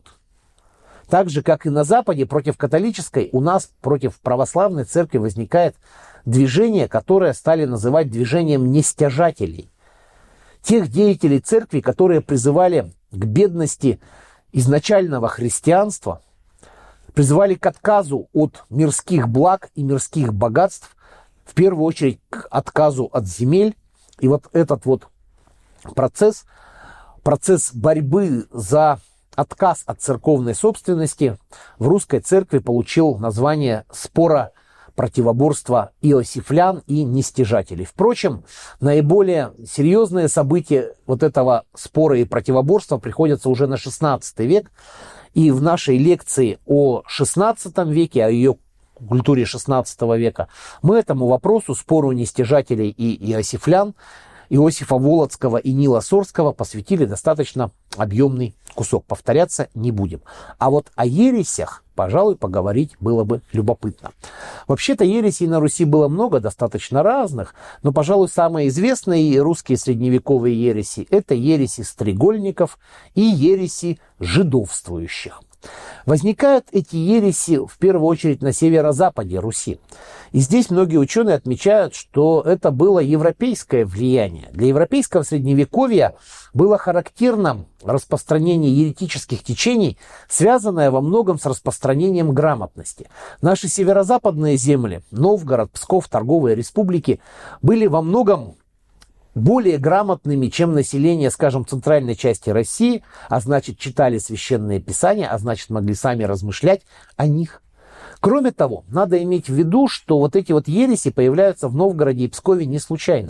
Так же, как и на Западе, против католической, у нас против православной церкви возникает движение, которое стали называть движением нестяжателей. Тех деятелей церкви, которые призывали к бедности изначального христианства, призывали к отказу от мирских благ и мирских богатств, в первую очередь к отказу от земель. И вот этот вот процесс, процесс борьбы за отказ от церковной собственности в русской церкви получил название спора противоборства иосифлян и нестяжателей. Впрочем, наиболее серьезные события вот этого спора и противоборства приходятся уже на шестнадцатый век. И в нашей лекции о шестнадцатом веке, о ее культуре шестнадцатого века, мы этому вопросу, спору нестяжателей и иосифлян, Иосифа Волоцкого и Нила Сорского посвятили достаточно объемный кусок. Повторяться не будем. А вот о ересях, пожалуй, поговорить было бы любопытно. Вообще-то ересей на Руси было много, достаточно разных, но, пожалуй, самые известные русские средневековые ереси – это ереси стрегольников и ереси жидовствующих. Возникают эти ереси в первую очередь на северо-западе Руси. И здесь многие ученые отмечают, что это было европейское влияние. Для европейского средневековья было характерно распространение еретических течений, связанное во многом с распространением грамотности. Наши северо-западные земли, Новгород, Псков, торговые республики, были во многом более грамотными, чем население, скажем, центральной части России, а значит, читали священные писания, а значит, могли сами размышлять о них. Кроме того, надо иметь в виду, что вот эти вот ереси появляются в Новгороде и Пскове не случайно.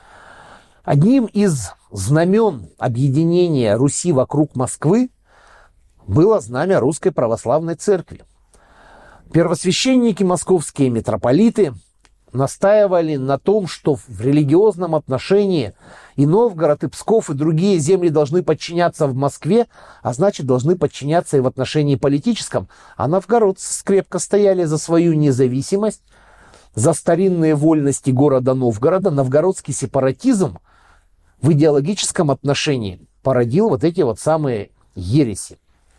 Одним из знамен объединения Руси вокруг Москвы было знамя Русской Православной Церкви. Первосвященники московские, митрополиты настаивали на том, что в религиозном отношении и Новгород, и Псков, и другие земли должны подчиняться в Москве, а значит, должны подчиняться и в отношении политическом. А новгородцы крепко стояли за свою независимость, за старинные вольности города Новгорода. Новгородский сепаратизм в идеологическом отношении породил вот эти вот самые ереси.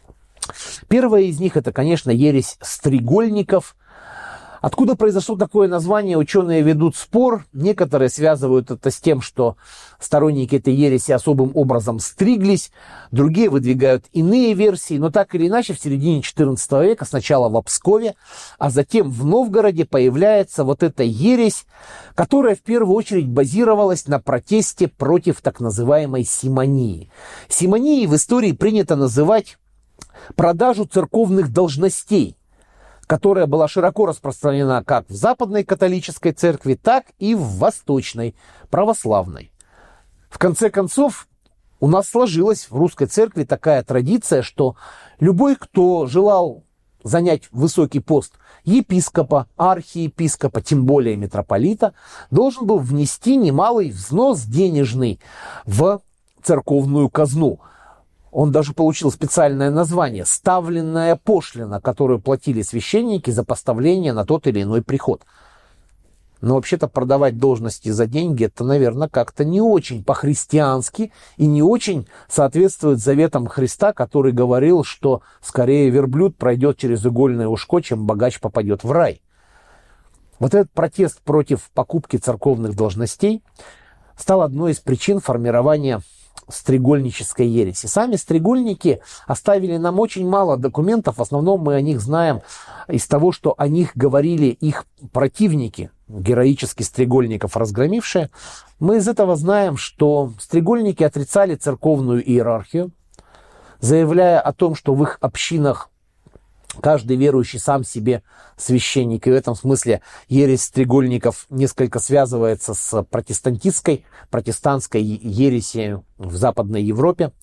Первая из них – это, конечно, ересь стрегольников. Откуда произошло такое название, ученые ведут спор. Некоторые связывают это с тем, что сторонники этой ереси особым образом стриглись. Другие выдвигают иные версии. Но так или иначе, в середине четырнадцатого века, сначала в Пскове, а затем в Новгороде появляется вот эта ересь, которая в первую очередь базировалась на протесте против так называемой симонии. Симонией в истории принято называть продажу церковных должностей, которая была широко распространена как в западной католической церкви, так и в восточной православной. В конце концов, у нас сложилась в русской церкви такая традиция, что любой, кто желал занять высокий пост епископа, архиепископа, тем более митрополита, должен был внести немалый взнос денежный в церковную казну. Он даже получил специальное название – ставленная пошлина, которую платили священники за поставление на тот или иной приход. Но вообще-то продавать должности за деньги – это, наверное, как-то не очень по-христиански и не очень соответствует заветам Христа, который говорил, что скорее верблюд пройдет через игольное ушко, чем богач попадет в рай. Вот этот протест против покупки церковных должностей стал одной из причин формирования стрегольнической ереси. Сами стрегольники оставили нам очень мало документов. В основном мы о них знаем из того, что о них говорили их противники, героически стрегольников разгромившие. Мы из этого знаем, что стрегольники отрицали церковную иерархию, заявляя о том, что в их общинах каждый верующий сам себе священник. И в этом смысле ересь стрегольников несколько связывается с протестантистской, протестантской ересью в Западной Европе.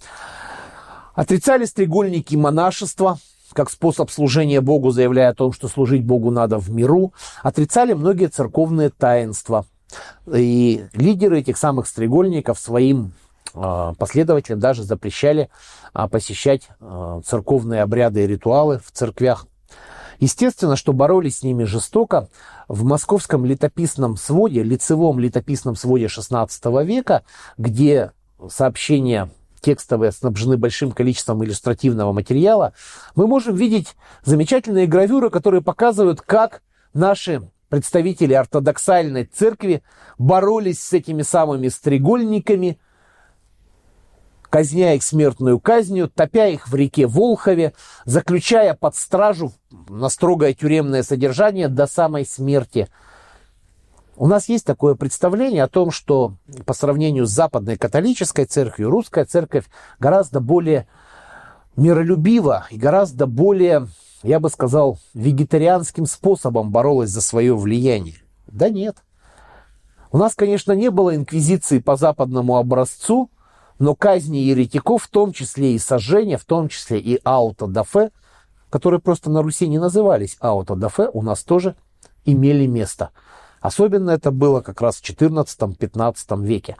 Отрицали стрегольники монашество как способ служения Богу, заявляя о том, что служить Богу надо в миру. Отрицали многие церковные таинства. И лидеры этих самых стрегольников своим последователям даже запрещали посещать церковные обряды и ритуалы в церквях. Естественно, что боролись с ними жестоко. В московском летописном своде, лицевом летописном своде шестнадцатого века, где сообщения текстовые снабжены большим количеством иллюстративного материала, мы можем видеть замечательные гравюры, которые показывают, как наши представители ортодоксальной церкви боролись с этими самыми стрегольниками, казня их смертную казнью, топя их в реке Волхове, заключая под стражу на строгое тюремное содержание до самой смерти. У нас есть такое представление о том, что по сравнению с западной католической церковью, русская церковь гораздо более миролюбива и гораздо более, я бы сказал, вегетарианским способом боролась за свое влияние. Да нет. У нас, конечно, не было инквизиции по западному образцу, но казни еретиков, в том числе и сожжения, в том числе и ауто-да-фе, которые просто на Руси не назывались ауто-да-фе, у нас тоже имели место. Особенно это было как раз в четырнадцатом-пятнадцатом веке.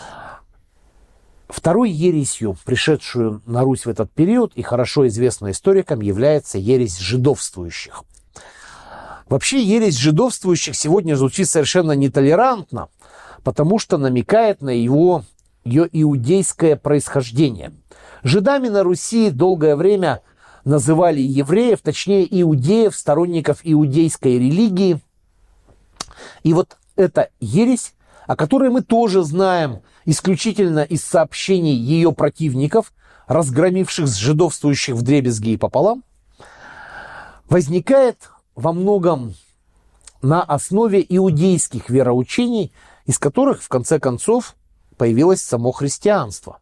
Второй ересью, пришедшую на Русь в этот период и хорошо известной историкам, является ересь жидовствующих. Вообще ересь жидовствующих сегодня звучит совершенно нетолерантно, потому что намекает на его ее иудейское происхождение. Жидами на Руси долгое время называли евреев, точнее иудеев, сторонников иудейской религии. И вот эта ересь, о которой мы тоже знаем исключительно из сообщений ее противников, разгромивших жидовствующих вдребезги и пополам, возникает во многом на основе иудейских вероучений, из которых, в конце концов, появилось само христианство.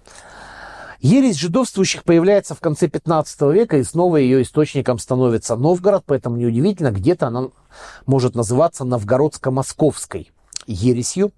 Ересь жидовствующих появляется в конце пятнадцатого века, и снова ее источником становится Новгород, поэтому неудивительно, где-то она может называться новгородско-московской ересью.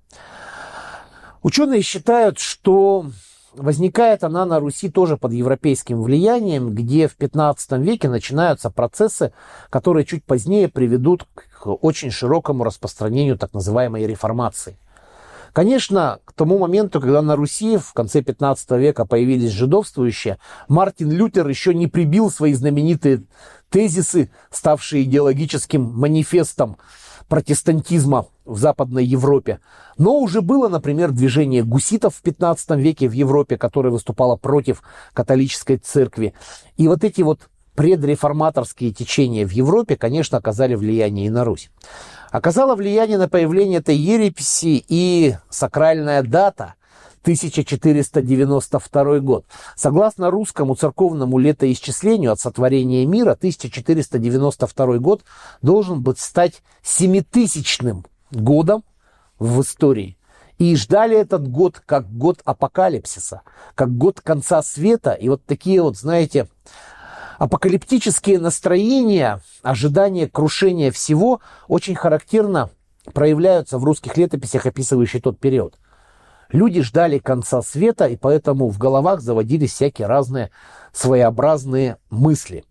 Ученые считают, что возникает она на Руси тоже под европейским влиянием, где в пятнадцатом веке начинаются процессы, которые чуть позднее приведут к очень широкому распространению так называемой реформации. Конечно, к тому моменту, когда на Руси в конце пятнадцатого века появились жидовствующие, Мартин Лютер еще не прибил свои знаменитые тезисы, ставшие идеологическим манифестом протестантизма в Западной Европе. Но уже было, например, движение гуситов в пятнадцатом веке в Европе, которое выступало против католической церкви. И вот эти вот предреформаторские течения в Европе, конечно, оказали влияние и на Русь. Оказало влияние на появление этой ереписи и сакральная дата тысяча четыреста девяносто второй год. Согласно русскому церковному летоисчислению от сотворения мира, тысяча четыреста девяносто второй год должен был стать семитысячным годом в истории. И ждали этот год как год апокалипсиса, как год конца света. И вот такие вот, знаете, апокалиптические настроения, ожидание крушения всего очень характерно проявляются в русских летописях, описывающих тот период. Люди ждали конца света, и поэтому в головах заводились всякие разные своеобразные мысли.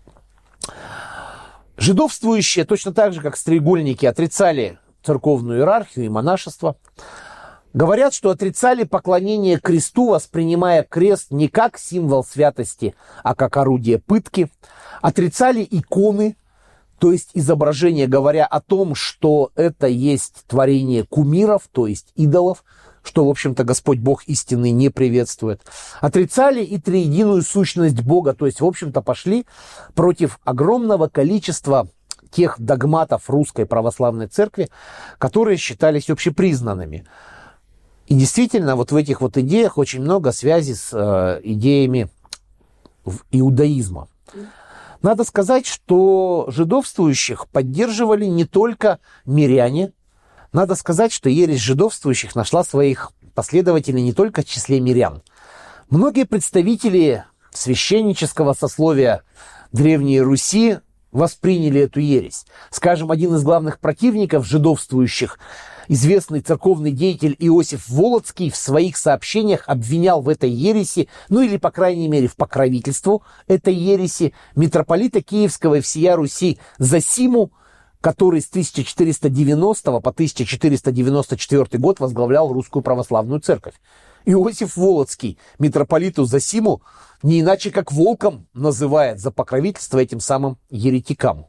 Жидовствующие, точно так же, как стрегольники, отрицали церковную иерархию и монашество. Говорят, что отрицали поклонение кресту, воспринимая крест не как символ святости, а как орудие пытки. Отрицали иконы, то есть изображения, говоря о том, что это есть творение кумиров, то есть идолов, что, в общем-то, Господь Бог истинный не приветствует. Отрицали и триединую сущность Бога, то есть, в общем-то, пошли против огромного количества тех догматов Русской Православной Церкви, которые считались общепризнанными. И действительно, вот в этих вот идеях очень много связей с э, идеями иудаизма. Надо сказать, что жидовствующих поддерживали не только миряне. Надо сказать, что ересь жидовствующих нашла своих последователей не только в числе мирян. Многие представители священнического сословия Древней Руси восприняли эту ересь. Скажем, один из главных противников жидовствующих, известный церковный деятель Иосиф Волоцкий, в своих сообщениях обвинял в этой ереси, ну или, по крайней мере, в покровительству этой ереси, митрополита Киевского и всея Руси Зосиму, который с тысяча четыреста девяностого по тысяча четыреста девяносто четвёртый год возглавлял Русскую Православную Церковь. Иосиф Волоцкий митрополиту Зосиму не иначе как волком называет за покровительство этим самым еретикам.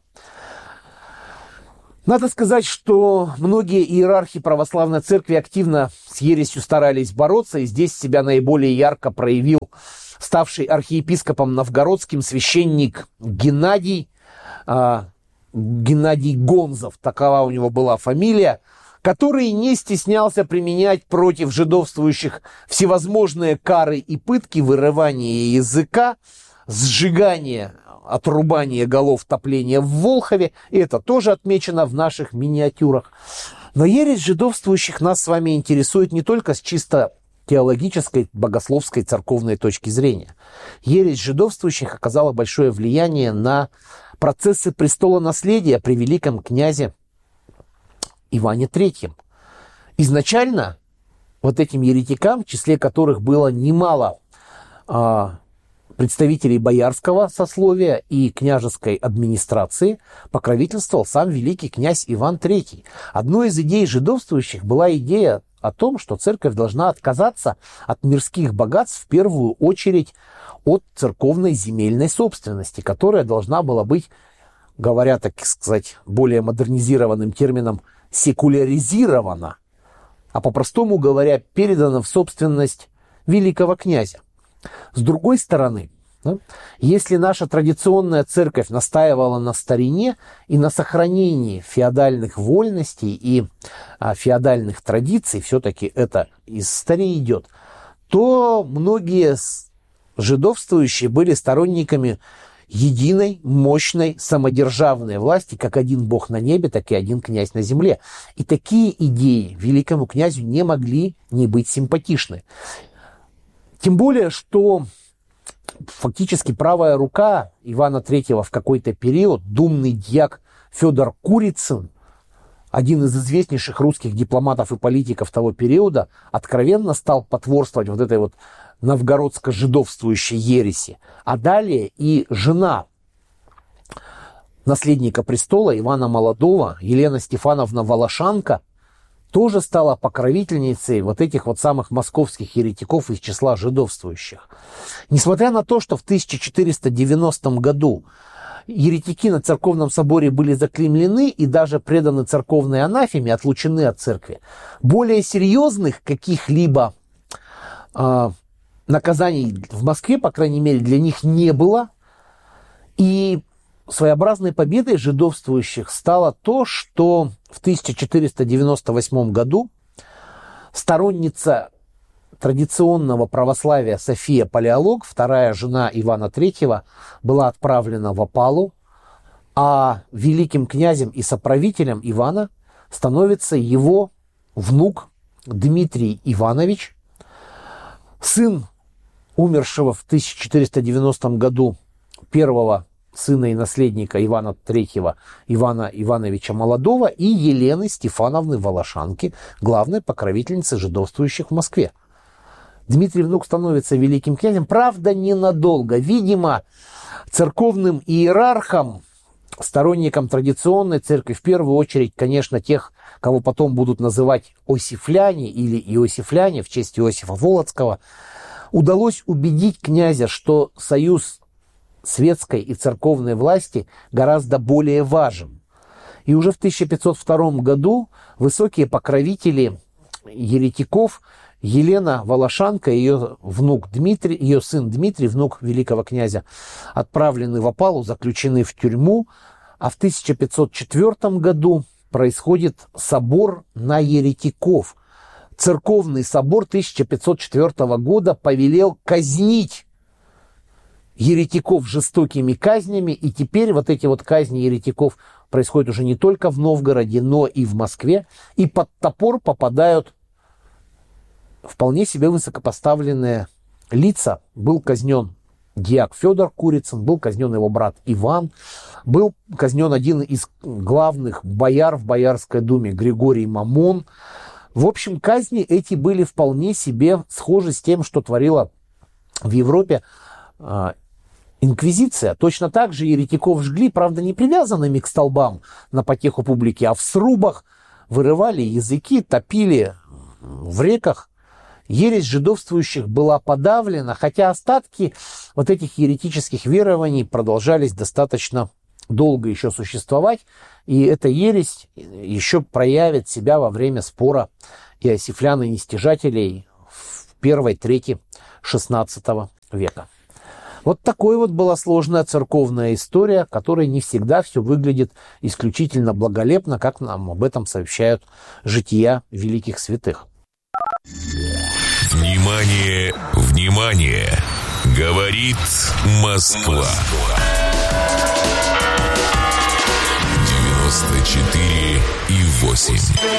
Надо сказать, что многие иерархи православной церкви активно с ересью старались бороться, и здесь себя наиболее ярко проявил ставший архиепископом новгородским священник Геннадий, э, Геннадий Гонзов, такова у него была фамилия, который не стеснялся применять против жидовствующих всевозможные кары и пытки, вырывание языка, сжигание, отрубание голов, топление в Волхове. И это тоже отмечено в наших миниатюрах. Но ересь жидовствующих нас с вами интересует не только с чисто теологической, богословской, церковной точки зрения. Ересь жидовствующих оказала большое влияние на процессы престолонаследия при великом князе Иване Третьем. Изначально вот этим еретикам, в числе которых было немало а, представителей боярского сословия и княжеской администрации, покровительствовал сам великий князь Иван Третий. Одной из идей жидовствующих была идея о том, что церковь должна отказаться от мирских богатств, в первую очередь от церковной земельной собственности, которая должна была быть, говоря, так сказать, более модернизированным термином, секуляризирована, а по-простому говоря, передана в собственность великого князя. С другой стороны, да, если наша традиционная церковь настаивала на старине и на сохранении феодальных вольностей и а, феодальных традиций, все-таки это из старей идет, то многие жидовствующие были сторонниками единой, мощной, самодержавной власти, как один бог на небе, так и один князь на земле. И такие идеи великому князю не могли не быть симпатичны. Тем более, что фактически правая рука Ивана Третьего в какой-то период, думный дьяк Федор Курицын, один из известнейших русских дипломатов и политиков того периода, откровенно стал потворствовать вот этой вот новгородско-жидовствующей ереси. А далее и жена наследника престола Ивана Молодого, Елена Стефановна Волошанка, тоже стала покровительницей вот этих вот самых московских еретиков из числа жидовствующих. Несмотря на то, что в тысяча четыреста девяностом году еретики на церковном соборе были заклеймены и даже преданы церковной анафеме, отлучены от церкви, более серьезных каких-либо э, наказаний в Москве, по крайней мере, для них не было. И своеобразной победой жидовствующих стало то, что в тысяча четыреста девяносто восьмом году сторонница традиционного православия София Палеолог, вторая жена Ивана Третьего, была отправлена в опалу, а великим князем и соправителем Ивана становится его внук Дмитрий Иванович, сын умершего в тысяча четыреста девяностом году первого сына и наследника Ивана Третьего, Ивана Ивановича Молодого, и Елены Стефановны Волошанки, главной покровительницы жидовствующих в Москве. Дмитрий внук становится великим князем, правда, ненадолго. Видимо, церковным иерархам, сторонникам традиционной церкви, в первую очередь, конечно, тех, кого потом будут называть осифляне или иосифляне в честь Иосифа Волоцкого, удалось убедить князя, что союз светской и церковной власти гораздо более важен. И уже в тысяча пятьсот втором году высокие покровители еретиков Елена Волошанка и ее внук Дмитрий, ее сын Дмитрий, внук великого князя, отправлены в опалу, заключены в тюрьму, а в тысяча пятьсот четвёртом году происходит собор на еретиков. Церковный собор тысяча пятьсот четвёртого года повелел казнить еретиков жестокими казнями, и теперь вот эти вот казни еретиков происходят уже не только в Новгороде, но и в Москве, и под топор попадают вполне себе высокопоставленные лица. Был казнен дьяк Федор Курицын, был казнен его брат Иван, был казнен один из главных бояр в Боярской думе Григорий Мамон. В общем, казни эти были вполне себе схожи с тем, что творила в Европе инквизиция. Точно так же еретиков жгли, правда, не привязанными к столбам на потеху публики, а в срубах вырывали языки, топили в реках. Ересь жидовствующих была подавлена, хотя остатки вот этих еретических верований продолжались достаточно долго еще существовать, и эта ересь еще проявит себя во время спора иосифлян и нестяжателей в первой трети шестнадцатого века. Вот такой вот была сложная церковная история, которая не всегда все выглядит исключительно благолепно, как нам об этом сообщают жития великих святых. Внимание, внимание! Говорит Москва. девяносто четыре и восемь.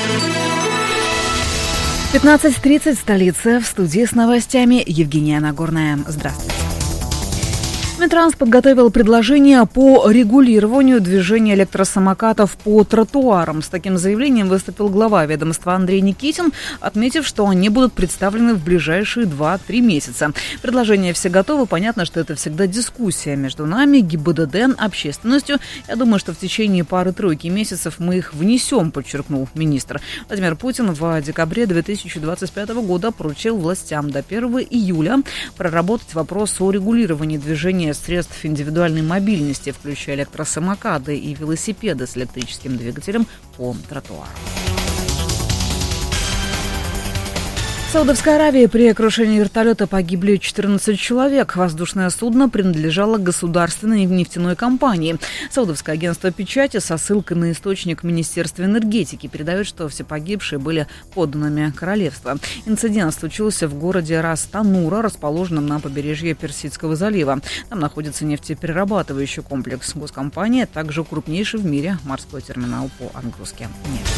пятнадцать тридцать, столица. В студии с новостями Евгения Нагорная. Здравствуйте. Минтранс подготовил предложение по регулированию движения электросамокатов по тротуарам. С таким заявлением выступил глава ведомства Андрей Никитин, отметив, что они будут представлены в ближайшие два-три месяца. Предложения все готовы. Понятно, что это всегда дискуссия между нами, ГИБДД, общественностью. Я думаю, что в течение пары-тройки месяцев мы их внесем, подчеркнул министр. Владимир Путин в декабре две тысячи двадцать пятого года поручил властям до первого июля проработать вопрос о регулировании движения средств индивидуальной мобильности, включая электросамокаты и велосипеды с электрическим двигателем по тротуару. В Саудовской Аравии при крушении вертолета погибли четырнадцать человек. Воздушное судно принадлежало государственной нефтяной компании. Саудовское агентство печати со ссылкой на источник Министерства энергетики передает, что все погибшие были подданными королевства. Инцидент случился в городе Рас-Танура, расположенном на побережье Персидского залива. Там находится нефтеперерабатывающий комплекс. Госкомпания также крупнейший в мире морской терминал по отгрузке нефти.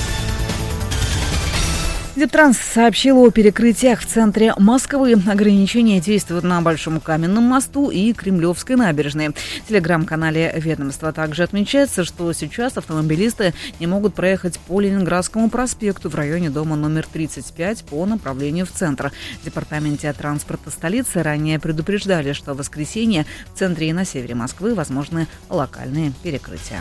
Дептранс сообщил о перекрытиях в центре Москвы. Ограничения действуют на Большом Каменном мосту и Кремлевской набережной. В телеграм-канале ведомства также отмечается, что сейчас автомобилисты не могут проехать по Ленинградскому проспекту в районе дома номер тридцать пять по направлению в центр. В департаменте транспорта столицы ранее предупреждали, что в воскресенье в центре и на севере Москвы возможны локальные перекрытия.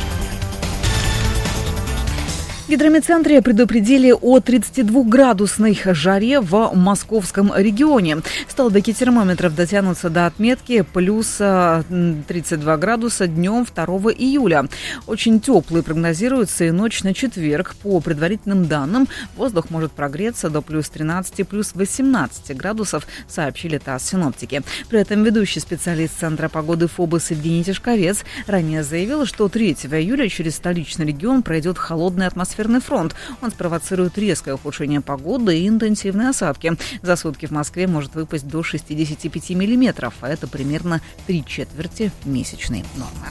В гидрометцентре предупредили о тридцатидвухградусной жаре в московском регионе. Столбики термометров дотянутся до отметки плюс тридцать два градуса днем второго июля. Очень теплой прогнозируется и ночь на четверг. По предварительным данным, воздух может прогреться до плюс тринадцати, плюс восемнадцати градусов, сообщили ТАСС синоптики. При этом ведущий специалист Центра погоды ФОБОС Евгений Тишковец ранее заявил, что третьего июля через столичный регион пройдет холодная атмосфера. Фронт. Он спровоцирует резкое ухудшение погоды и интенсивные осадки. За сутки в Москве может выпасть до шестидесяти пяти миллиметров, а это примерно три четверти месячной нормы.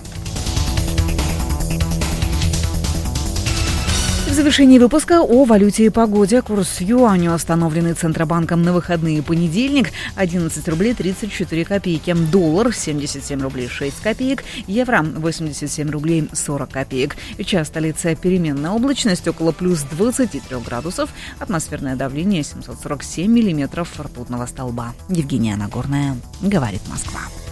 В завершении выпуска о валюте и погоде. Курс юаню, установленный Центробанком на выходные понедельник, одиннадцать рублей тридцать четыре копейки. Доллар семьдесят семь рублей шесть копеек. Евро восемьдесят семь рублей сорок копеек. Сейчас столица переменная облачность около плюс двадцати трёх градусов. Атмосферное давление семьсот сорок семь миллиметров ртутного столба. Евгения Нагорная, говорит Москва.